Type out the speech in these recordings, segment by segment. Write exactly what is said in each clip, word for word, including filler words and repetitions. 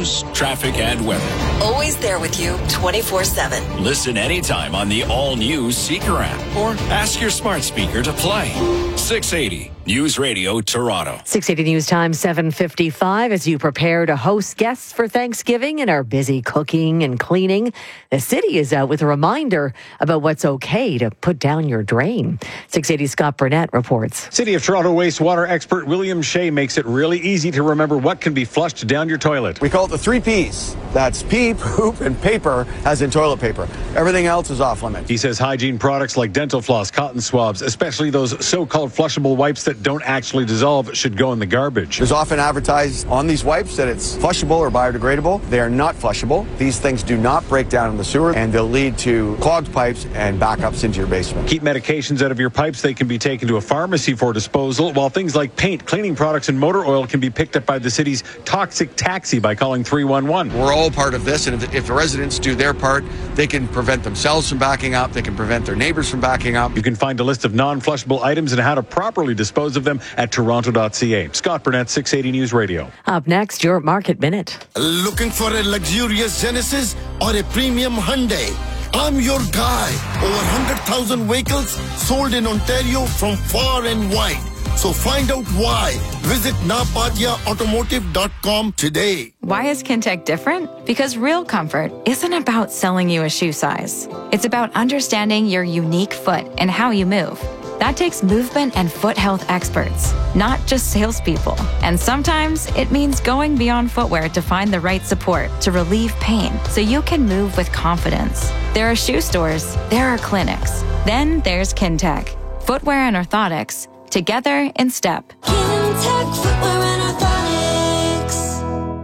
news, traffic, and weather. Always there with you twenty-four seven. Listen anytime on the all-new Seeker app or ask your smart speaker to play. six eighty News Radio Toronto. six eighty News Time, seven fifty-five. As you prepare to host guests for Thanksgiving and are busy cooking and cleaning, the city is out with a reminder about what's okay to put down your drain. six eighty Scott Burnett reports. City of Toronto wastewater expert William Shea makes it really easy to remember what can be flushed down your toilet. We call it the three P's. That's pee, poop, and paper, as in toilet paper. Everything else is off limits. He says hygiene products like dental floss, cotton swabs, especially those so-called flushable wipes that don't actually dissolve, should go in the garbage. There's often advertised on these wipes that it's flushable or biodegradable. They are not flushable. These things do not break down in the sewer, and they'll lead to clogged pipes and backups into your basement. Keep medications out of your pipes. They can be taken to a pharmacy for disposal, while things like paint, cleaning products, and motor oil can be picked up by the city's toxic taxi by calling three one one. We're all part of this, and if, if the residents do their part, they can prevent themselves from backing up. They can prevent their neighbors from backing up. You can find a list of non-flushable items and how to properly dispose of them at toronto dot c a. Scott Burnett, six eighty News Radio. Up next, your Market Minute. Looking for a luxurious Genesis or a premium Hyundai? I'm your guy. Over one hundred thousand vehicles sold in Ontario from far and wide. So find out why. Visit napatia automotive dot com today. Why is Kintec different? Because real comfort isn't about selling you a shoe size. It's about understanding your unique foot and how you move. That takes movement and foot health experts, not just salespeople. And sometimes it means going beyond footwear to find the right support to relieve pain so you can move with confidence. There are shoe stores, there are clinics. Then there's Kintec. Footwear and orthotics, together in step. Kintec Footwear and Orthotics.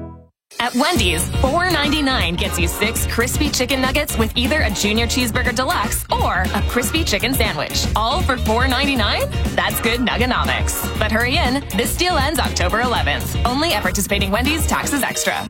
At Wendy's, four ninety-nine gets you six crispy chicken nuggets with either a junior cheeseburger deluxe or a crispy chicken sandwich. All for four ninety-nine? That's good nuggenomics. But hurry in, this deal ends October eleventh. Only at participating Wendy's, taxes extra.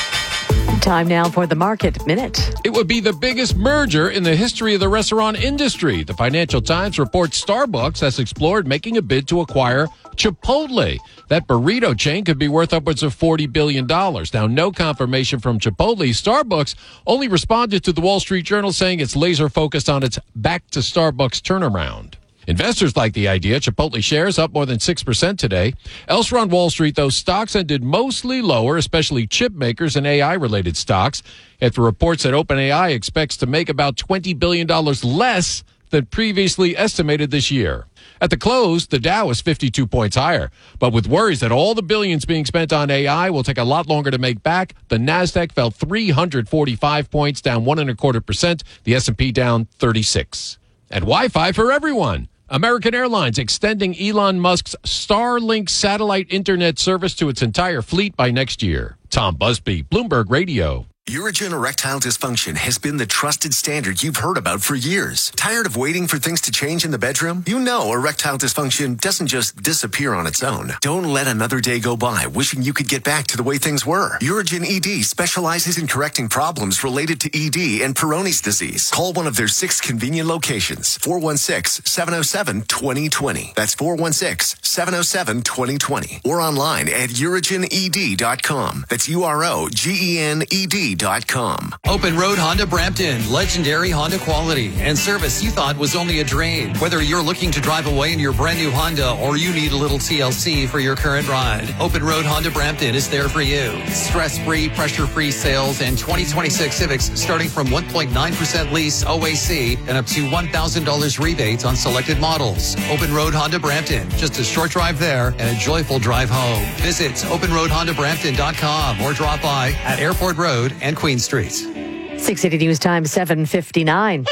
Time now for the Market Minute. It would be the biggest merger in the history of the restaurant industry. The Financial Times reports Starbucks has explored making a bid to acquire Chipotle. That burrito chain could be worth upwards of forty billion dollars. Now, no confirmation from Chipotle. Starbucks only responded to the Wall Street Journal saying it's laser focused on its back to Starbucks turnaround. Investors like the idea. Chipotle shares up more than six percent today. Elsewhere on Wall Street, though, stocks ended mostly lower, especially chip makers and A I-related stocks, after reports that OpenAI expects to make about twenty billion dollars less than previously estimated this year. At the close, the Dow is fifty-two points higher. But with worries that all the billions being spent on A I will take a lot longer to make back, the Nasdaq fell three hundred forty-five points, down one and a quarter percent. The S and P down thirty-six. And Wi-Fi for everyone. American Airlines extending Elon Musk's Starlink satellite internet service to its entire fleet by next year. Tom Busby, Bloomberg Radio. Urigen erectile dysfunction has been the trusted standard you've heard about for years. Tired of waiting for things to change in the bedroom? You know erectile dysfunction doesn't just disappear on its own. Don't let another day go by wishing you could get back to the way things were. Urigen E D specializes in correcting problems related to E D and Peyronie's disease. Call one of their six convenient locations. four one six, seven oh seven, two oh two oh. That's four one six, seven oh seven, two oh two oh. Or online at urigen e d dot com. That's U R O G E N E D dot com. Open Road Honda Brampton. Legendary Honda quality and service you thought was only a drain. Whether you're looking to drive away in your brand new Honda or you need a little T L C for your current ride, Open Road Honda Brampton is there for you. Stress-free, pressure-free sales and twenty twenty-six Civics starting from one point nine percent lease O A C and up to one thousand dollars rebates on selected models. Open Road Honda Brampton. Just a short drive there and a joyful drive home. Visit open road honda brampton dot com or drop by at Airport Road and Queen Street. six eighty News Time, seven fifty-nine.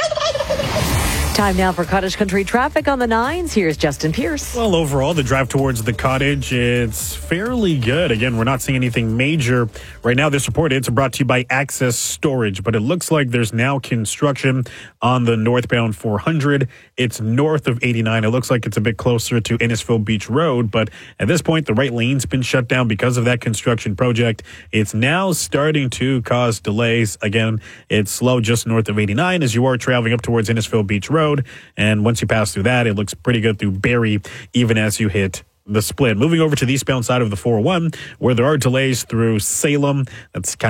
Time now for Cottage Country traffic on the nines. Here's Justin Pierce. Well, overall, the drive towards the cottage, it's fairly good. Again, we're not seeing anything major right now. This report, it's brought to you by Access Storage, but it looks like there's now construction on the northbound four hundred. It's north of eighty-nine. It looks like it's a bit closer to Innisfil Beach Road, but at this point, the right lane's been shut down because of that construction project. It's now starting to cause delays. Again, it's slow just north of eighty-nine as you are traveling up towards Innisfil Beach Road. And once you pass through that, it looks pretty good through Barrie, even as you hit the split. Moving over to the eastbound side of the four oh one, where there are delays through Salem. That's kind